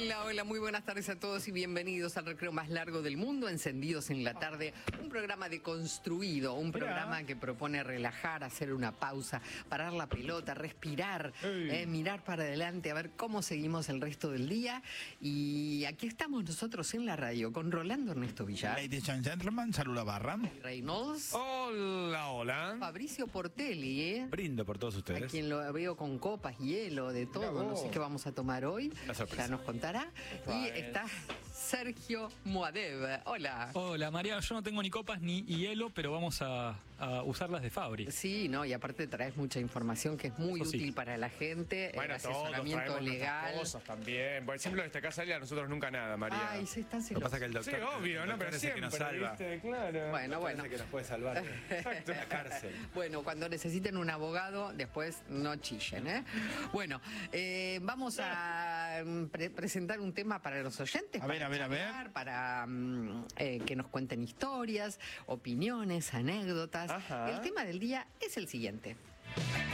Hola, hola, muy buenas tardes a todos y bienvenidos al recreo más largo del mundo, Encendidos en la Tarde, un programa deconstruido, un programa que propone relajar, hacer una pausa, parar la pelota, respirar, mirar para adelante, a ver cómo seguimos el resto del día. Y aquí estamos nosotros en la radio con Rolando Ernesto Villar. Ladies and gentlemen, saluda Barra. Reynolds. Hola, hola. Fabricio Portelli, Brindo por todos a ustedes. quien lo veo con copas, hielo, de todo. No sé qué vamos a tomar hoy. Una sorpresa. Ya nos contará. Y está Sergio Moadev. Hola. Hola María, yo no tengo ni copas ni hielo, pero vamos a usarlas de Fabri. Sí, no, y aparte traes mucha información que es muy Eso sí. útil para la gente. Bueno, el todos asesoramiento traemos legal. nuestras cosas también. Por ejemplo, desde acá sale a nosotros nunca nada, María. Ay, se están Lo que celosos. pasa es que el doctor, Sí, obvio, el ¿no? doctor Pero es el siempre, que nos salva. ¿viste? Claro. Bueno, bueno. Es el que nos puede salvar de la cárcel. Bueno, cuando necesiten un abogado, después no chillen, ¿eh? Bueno, vamos a presentar un tema para los oyentes. A ver. Para que nos cuenten historias, opiniones, anécdotas. Ajá. El tema del día es el siguiente.